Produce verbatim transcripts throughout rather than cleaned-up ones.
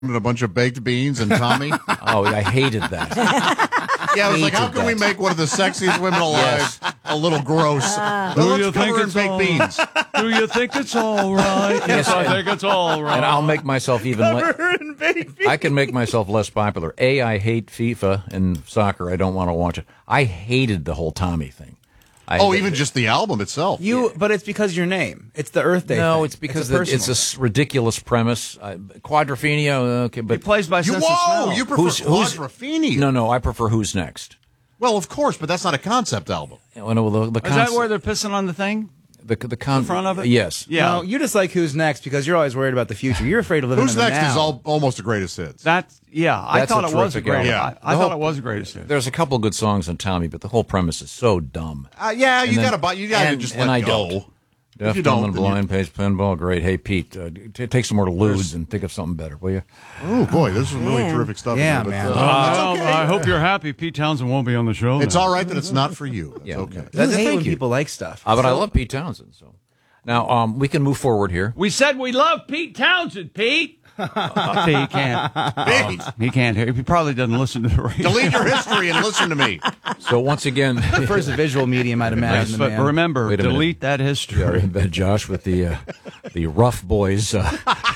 and a bunch of baked beans and Tommy. Oh, I hated that. Yeah, I was like, how Hated can we that. make one of the sexiest women alive Yes. a little gross? Uh, Well, Do let's you cover think her in it's baked all- beans. Do you think it's all right? Yes, I think it's all right. And I'll make myself even less. Burn, baby. I can make myself less popular. A, I hate FIFA and soccer. I don't want to watch it. I hated the whole Tommy thing. I, Oh, even just the album itself. You, but it's because your name. It's the Earth Day. No, thing. it's because a it's a, personal s- ridiculous premise. Uh, Quadrophenia, okay, He but plays by You, sense of whoa, smell. you prefer Who's- who's- Quadrophenia. no, no, I prefer Who's Next. Well, of course, but that's not a concept album. Oh, no, the, the Is that conce- where they're pissing on the thing? the the, con- the front of it? Yes. Yeah. No, you just like Who's Next because you're always worried about the future. You're afraid of living Who's in the Next now. is all, almost the greatest hits. That's yeah. I That's thought a it was a terrific great. album. I, I The thought whole- it was a greatest hit. There's a couple of good songs on Tommy, but the whole premise is so dumb. Uh, yeah, you then- gotta buy. You gotta and- just and let I go. don't. If Deaf, you dumb, don't, and then you- blind, pays pinball. Great. Hey, Pete, uh, t- take some more Ludes and think of something better, will you? Oh boy, this is some really Man. terrific stuff. Yeah, here, but, man. uh, Well, it's okay. I hope you're happy. Pete Townsend won't be on the show. It's then. all right that it's not for you. That's Yeah. okay. That's Thank hate when you. people like stuff. Uh, but I love Pete Townsend. So now um, we can move forward here. We said we love Pete Townsend, Pete. Uh, he can't. Pete, He can't hear. He probably doesn't listen to the radio. delete your history and listen to me. So once again, First a visual medium, I'd imagine. Yes, the but man. remember, Wait a minute. delete that history. yeah, Josh with the uh, the Rough Boys uh,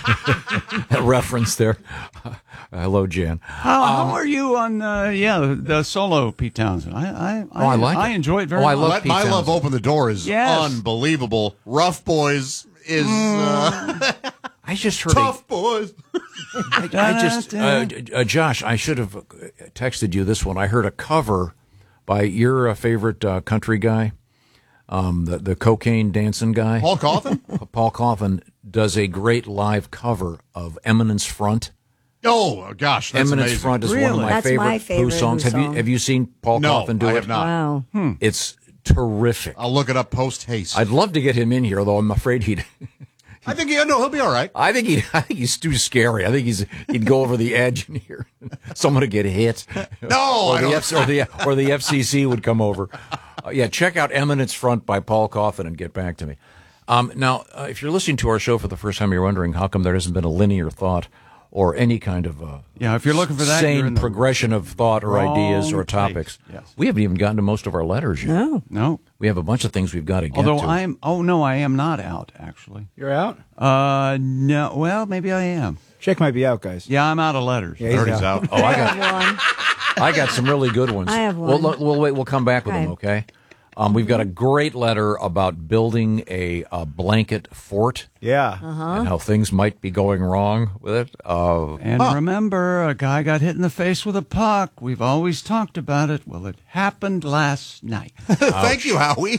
reference there. Hello, Jan. How, how are you on? Uh, yeah, the, the solo Pete Townsend. I I, Oh, I like I it. enjoy it very Oh, I much. love Let Pete My Love Townsend. Open the Door is Yes. unbelievable. Rough Boys is uh, I just heard. Tough Boys. A, I, I just, uh, uh, Josh, I should have texted you this one. I heard a cover by your uh, favorite uh, country guy, um, the the cocaine dancing guy, Paul Coffin? Paul Coffin does a great live cover of Eminence Front. Oh, gosh, that's Eminence amazing. Front is one of Really? my That's favorite, my favorite Who songs. Who Have you song. have you seen Paul No, Coffin do I it? have not. Wow. It's terrific. I'll look it up post haste. I'd love to get him in here, though I'm afraid he'd. I think yeah, no, he'll be all right. I think he. I think he's too scary. I think he's. He'd go over the edge in here. Someone would get hit. No, or I the, don't. F, or the or the F C C would come over. Uh, yeah, check out Eminence Front by Paul Coffin and get back to me. Um, now, uh, if you're listening to our show for the first time, you're wondering how come there hasn't been a linear thought or any kind of uh, Yeah, if you're looking for that, you're sane in the progression of thought or wrong ideas or place. topics. Yes. We haven't even gotten to most of our letters yet. No. No. We have a bunch of things we've got to get Although to. I am. Oh no, I am not out actually. You're out? Uh, no. Well, maybe I am. Chick might be out, guys. Yeah, I'm out of letters. Yeah, he's Already's out. out. oh, I I got. have one. I got some really good ones. I have We'll, one. we'll wait. We'll come back with Okay. them. Okay. Um, we've got a great letter about building a, a blanket fort Yeah. and how things might be going wrong with it. Uh, And remember, a guy got hit in the face with a puck. We've always talked about it. Well, it happened last night. Thank you, Howie.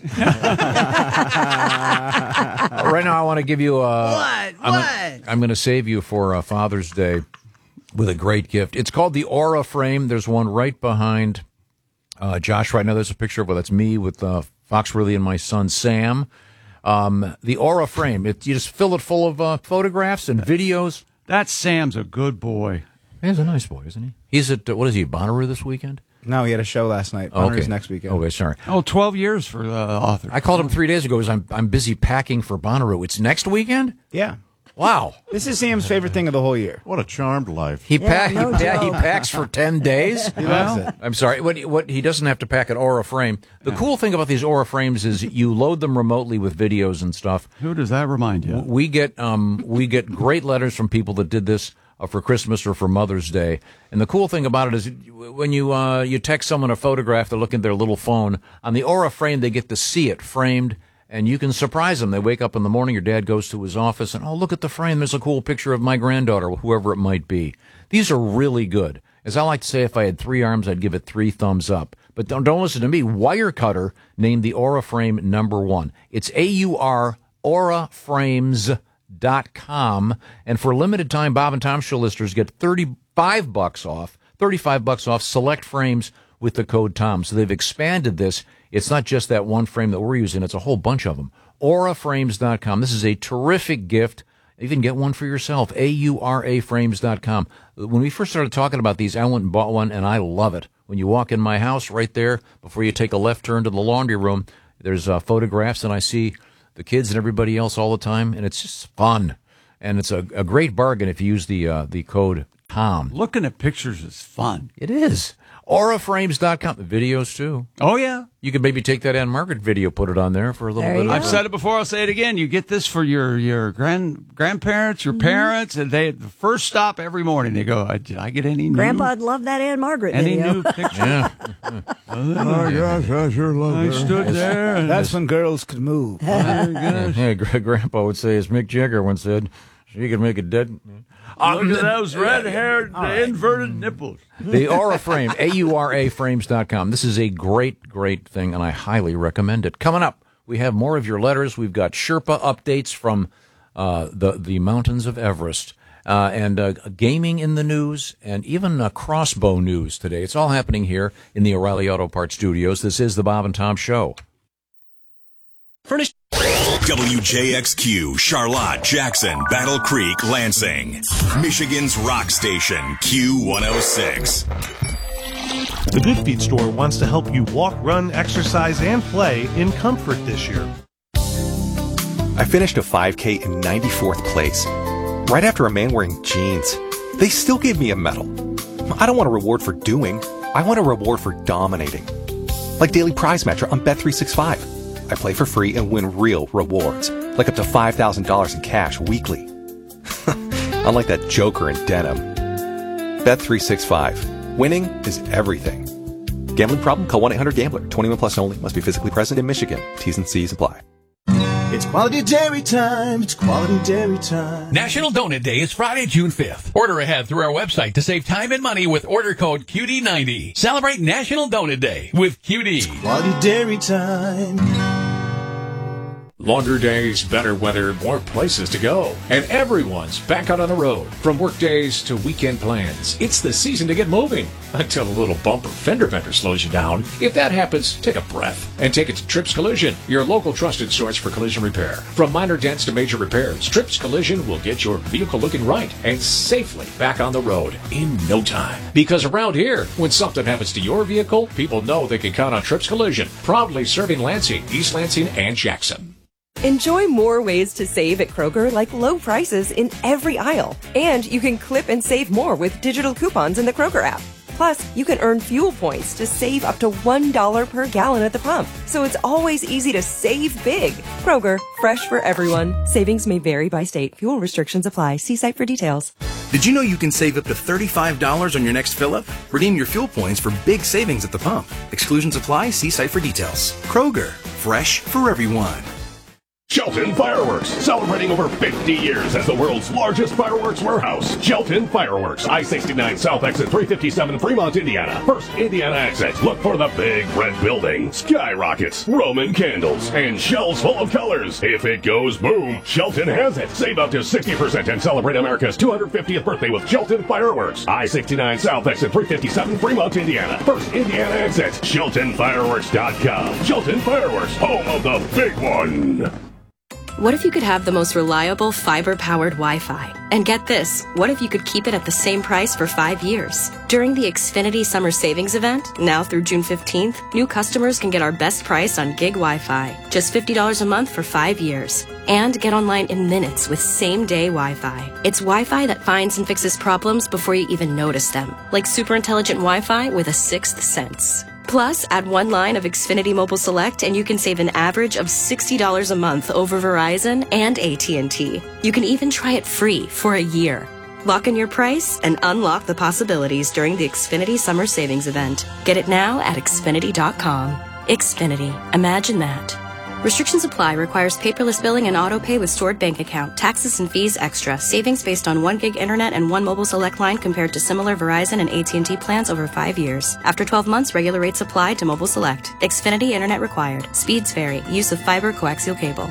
right now, I want to give you a. What? I'm, What? I'm going to save you for uh, Father's Day with a great gift. It's called the Aura Frame. There's one right behind uh, Josh right now. There's a picture of well, that's me with uh, Foxworthy and my son Sam. Um, the Aura Frame. It, you just fill it full of uh, photographs and videos. That Sam's a good boy. He's a nice boy, isn't he? He's at uh, what is he? Bonnaroo this weekend? No, he had a show last night. Oh, Honors okay. next weekend. Okay, sorry. Oh, twelve years for the author. I called him three days ago because I'm I'm busy packing for Bonnaroo. It's next weekend. Yeah. Wow. This is Sam's favorite thing of the whole year. What a charmed life. He Yeah, pack, no he, pa- he joke. packs for ten days. He loves it. I'm sorry. What what he doesn't have to pack an Aura frame. The cool thing about these Aura frames is you load them remotely with videos and stuff. Who does that remind you? of? We get um we get great letters from people that did this uh, for Christmas or for Mother's Day. And the cool thing about it is when you uh you text someone a photograph, they look at their little phone on the Aura frame, they get to see it framed. And you can surprise them. They wake up in the morning, your dad goes to his office, and, oh, look at the frame. There's a cool picture of my granddaughter, whoever it might be. These are really good. As I like to say, if I had three arms, I'd give it three thumbs up. But don't, don't listen to me. Wirecutter named the Aura Frame number one. It's A U R, aura frames dot com. And for a limited time, Bob and Tom Show listeners get thirty-five bucks off, thirty-five bucks off select frames with the code Tom. So they've expanded this. It's not just that one frame that we're using. It's a whole bunch of them. aura frames dot com. This is a terrific gift. You can get one for yourself. A U R A frames dot com. When we first started talking about these, I went and bought one, and I love it. When you walk in my house right there, before you take a left turn to the laundry room, there's uh, photographs, and I see the kids and everybody else all the time, and it's just fun. And it's a, a great bargain if you use the uh, the code com. Looking at pictures is fun. It is. Aura Frames dot com. The videos, too. Oh, yeah. You could maybe take that Ann Margaret video, put it on there for a little There bit. you of I've go. said it before. I'll say it again. You get this for your your grand grandparents, your parents, and they the first stop every morning. They go, "Did I get any new Grandpa'd love that Ann Margaret any video. new pictures?" Yeah. Oh, gosh, I sure love I her. stood there. And That's when girls could move. Yeah, Gra- Grandpa would say, as Mick Jagger once said, she could make a dead... look at those red-haired, inverted nipples. The Aura Frame, A U R A frames dot com. This is a great, great thing, and I highly recommend it. Coming up, we have more of your letters. We've got Sherpa updates from uh, the, the mountains of Everest, uh, and uh, gaming in the news, and even uh, crossbow news today. It's all happening here in the O'Reilly Auto Parts studios. This is the Bob and Tom Show. Furnished. W J X Q, Charlotte, Jackson, Battle Creek, Lansing. Michigan's rock station, Q one oh six. The Good Feet store wants to help you walk, run, exercise, and play in comfort this year. I finished a five K in ninety-fourth place, right after a man wearing jeans. They still gave me a medal. I don't want a reward for doing. I want a reward for dominating. Like Daily Prize Matcher on Bet three sixty-five. I play for free and win real rewards, like up to five thousand dollars in cash weekly. Unlike that joker in denim. Bet three sixty-five. Winning is everything. Gambling problem? Call one eight hundred gambler. twenty-one plus only. Must be physically present in Michigan. T's and C's apply. It's quality dairy time. It's quality dairy time. National Donut Day is Friday, June fifth. Order ahead through our website to save time and money with order code Q D ninety. Celebrate National Donut Day with Q D. It's quality dairy time. Longer days, better weather, more places to go. And everyone's back out on the road. From work days to weekend plans. It's the season to get moving. Until a little bumper fender bender slows you down. If that happens, take a breath and take it to Trips Collision, your local trusted source for collision repair. From minor dents to major repairs, Trips Collision will get your vehicle looking right and safely back on the road in no time. Because around here, when something happens to your vehicle, people know they can count on Trips Collision, proudly serving Lansing, East Lansing, and Jackson. Enjoy more ways to save at Kroger, like low prices in every aisle. And you can clip and save more with digital coupons in the Kroger app. Plus, you can earn fuel points to save up to one dollar per gallon at the pump. So it's always easy to save big. Kroger, fresh for everyone. Savings may vary by state. Fuel restrictions apply. See site for details. Did you know you can save up to thirty-five dollars on your next fill-up? Redeem your fuel points for big savings at the pump. Exclusions apply. See site for details. Kroger, fresh for everyone. Shelton Fireworks, celebrating over fifty years as the world's largest fireworks warehouse. Shelton Fireworks, I sixty-nine South Exit three fifty-seven, Fremont, Indiana. First Indiana exit. Look for the big red building, skyrockets, Roman candles, and shells full of colors. If it goes boom, Shelton has it. Save up to sixty percent and celebrate America's two hundred fiftieth birthday with Shelton Fireworks. I sixty-nine South Exit three fifty-seven, Fremont, Indiana. First Indiana exit. Shelton Fireworks dot com. Shelton Fireworks, home of the big one. What if you could have the most reliable fiber-powered Wi-Fi? And get this, what if you could keep it at the same price for five years? During the Xfinity Summer Savings Event, now through June fifteenth, new customers can get our best price on gig Wi-Fi, just fifty dollars a month for five years. And get online in minutes with same-day Wi-Fi. It's Wi-Fi that finds and fixes problems before you even notice them, like super intelligent Wi-Fi with a sixth sense. Plus, add one line of Xfinity Mobile Select and you can save an average of sixty dollars a month over Verizon and A T and T. You can even try it free for a year. Lock in your price and unlock the possibilities during the Xfinity Summer Savings Event. Get it now at Xfinity dot com. Xfinity. Imagine that. Restrictions apply. Requires paperless billing and auto pay with stored bank account. Taxes and fees extra. Savings based on one gig internet and one mobile select line compared to similar Verizon and A T and T plans over five years. After twelve months, regular rates apply to mobile select. Xfinity internet required. Speeds vary. Use of fiber coaxial cable.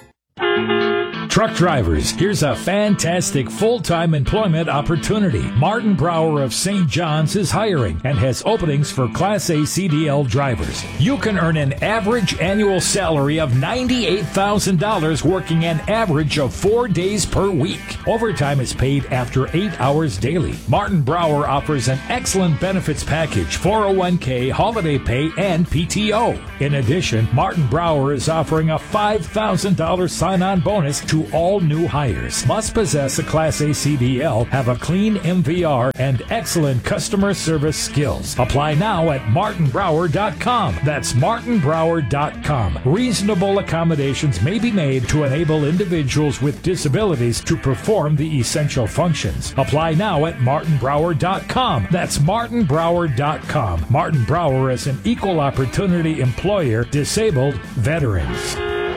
Truck drivers, here's a fantastic full-time employment opportunity. Martin Brower of Saint John's is hiring and has openings for Class A C D L drivers. You can earn an average annual salary of ninety-eight thousand dollars working an average of four days per week. Overtime is paid after eight hours daily. Martin Brower offers an excellent benefits package, four oh one k, holiday pay, and P T O. In addition, Martin Brower is offering a five thousand dollars sign-on bonus to to all new hires. Must possess a Class A C D L, have a clean M V R, and excellent customer service skills. Apply now at martin brower dot com. That's martin brower dot com. Reasonable accommodations may be made to enable individuals with disabilities to perform the essential functions. Apply now at martin brower dot com. That's martin brower dot com. Martin Brower is an equal opportunity employer, disabled veterans.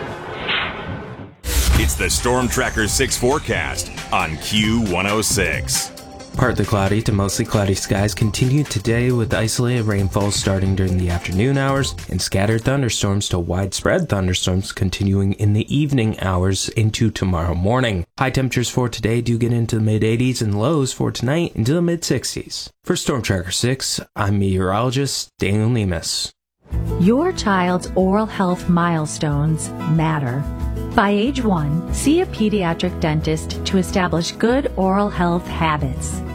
It's the Storm Tracker six forecast on Q one oh six. Partly cloudy to mostly cloudy skies continue today with isolated rainfall starting during the afternoon hours and scattered thunderstorms to widespread thunderstorms continuing in the evening hours into tomorrow morning. High temperatures for today do get into the mid eighties and lows for tonight into the mid sixties. For Storm Tracker six, I'm meteorologist Daniel Nemes. Your child's oral health milestones matter. By age one, see a pediatric dentist to establish good oral health habits.